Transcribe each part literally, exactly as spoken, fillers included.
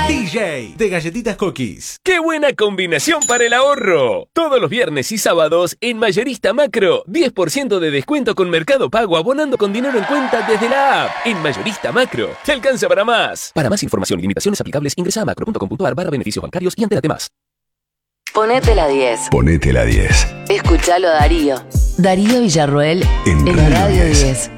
D J de Galletitas Cookies. ¡Qué buena combinación para el ahorro! Todos los viernes y sábados en Mayorista Macro, diez por ciento de descuento con Mercado Pago abonando con dinero en cuenta desde la app. En Mayorista Macro, te alcanza para más. Para más información y limitaciones aplicables, ingresa a macro punto com punto a r barra beneficios bancarios y entérate más. Ponete la diez. Ponete la diez. Escuchalo a Darío. Darío Villarroel En en Radio Radio diez. diez.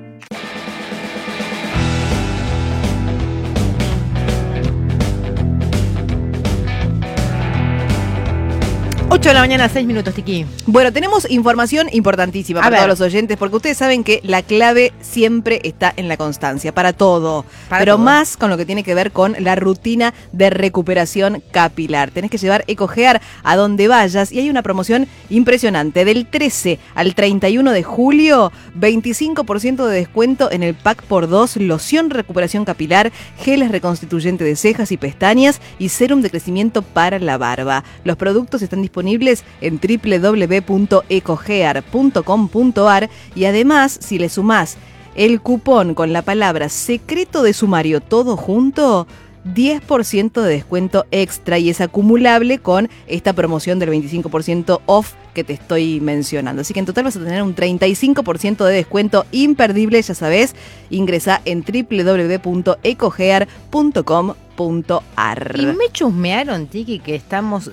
ocho de la mañana, seis minutos, Tiki. Bueno, tenemos información importantísima A para ver. todos los oyentes, porque ustedes saben que la clave siempre está en la constancia, para todo. Para pero todo. más con lo que tiene que ver con la rutina de recuperación capilar. Tenés que llevar EcoGear a donde vayas y hay una promoción impresionante. Del trece al treinta y uno de julio, veinticinco por ciento de descuento en el pack por dos, loción recuperación capilar, geles reconstituyente de cejas y pestañas y serum de crecimiento para la barba. Los productos están disponibles en doble u doble u doble u punto ecogear punto com punto a r y además, si le sumás el cupón con la palabra secreto de sumario todo junto, diez por ciento de descuento extra y es acumulable con esta promoción del veinticinco por ciento off que te estoy mencionando. Así que en total vas a tener un treinta y cinco por ciento de descuento imperdible, ya sabes, ingresa en doble u doble u doble u punto ecogear punto com punto a r. Y me chusmearon, Tiki, que estamos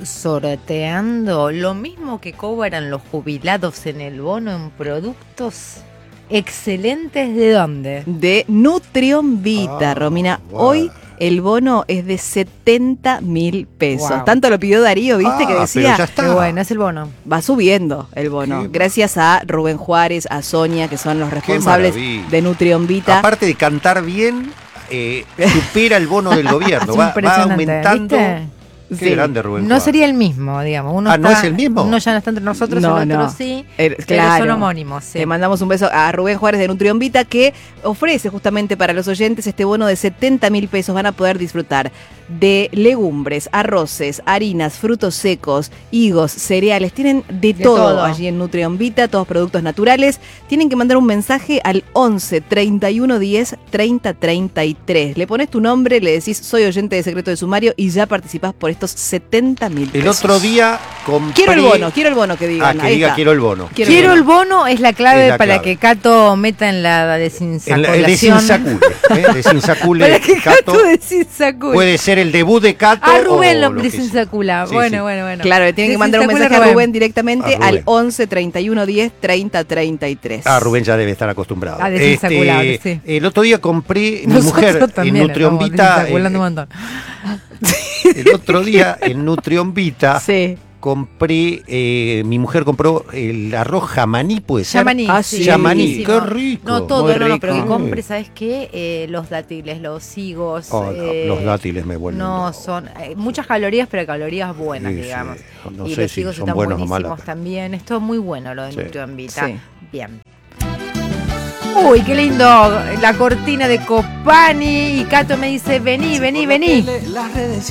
sorteando lo mismo que cobran los jubilados en el bono en productos excelentes. ¿De dónde? De Nutrion Vita, Ah, Romina. wow. Hoy el bono es de setenta mil pesos. Wow. Tanto lo pidió Darío, viste, Ah, que pero decía, ya está. Qué bueno, es el bono. va subiendo el bono. Qué- Gracias a Rubén Juárez, a Sonia, que son los Qué responsables maravilla. de Nutrion Vita. Aparte de cantar bien, eh, supera el bono del gobierno. Es Va, va impresionante, aumentando. ¿viste? Qué Sí. grande Rubén No Juárez. sería el mismo, digamos. Uno Ah, ¿no está- es el mismo? Uno ya no está entre nosotros, No, el otro no. sí. Er, Pero claro. son homónimos, sí. Le mandamos un beso a Rubén Juárez de Nutrion Vita, que ofrece justamente para los oyentes este bono de setenta mil pesos. Van a poder disfrutar de legumbres, arroces, harinas, frutos secos, higos, cereales. Tienen de, De todo, todo. allí en Nutrion Vita, todos productos naturales. Tienen que mandar un mensaje al once, treinta y uno, diez, treinta, treinta y tres. Le pones tu nombre, le decís soy oyente de Secreto de Sumario y ya participás por estos setenta mil pesos. El otro día compré... Quiero el bono, quiero el bono que digan. Ah, que Ahí diga está. quiero el bono. Quiero Quiero el el bono es la clave Es la para clave. que Cato meta en la En la- desinsaculación. el desinsacule. ¿eh? Desinsacule, Para que Cato. Cato desinsacule. Puede ser el debut de Cato. Ah, Rubén o lo lo que sea. desinsacula. Sí, bueno, sí. bueno, bueno. Claro, le tienen que mandar un Desinsacula mensaje a Rubén, Rubén. directamente A Rubén. al once, treinta y uno, diez, treinta, treinta y tres. Ah, Rubén ya debe estar acostumbrado. A desinsaculable, sí. El otro día compré, mi Nosotros mujer en también Nutrion estamos Vita, desinsaculando un eh, montón. el otro día en Nutrion Vita Sí. compré, eh, mi mujer compró el arroz jamaní, puede ser. Yamaní, Ah, sí, sí. Yamaní, buenísimo. qué rico. No todo, Muy no, no, pero que rico. compre, ¿sabes qué? Eh, los dátiles, los higos. Oh, no, eh, los dátiles me vuelven No, loco. son eh, muchas calorías, pero calorías buenas, Sí, sí. digamos. No y sé los si higos son están buenos o buenísimos malos. también. Esto es muy bueno lo de Sí. Nutrion Vita. Sí. Bien. Uy, qué lindo la cortina de Copani. Y Cato me dice, vení, vení, vení. Las redes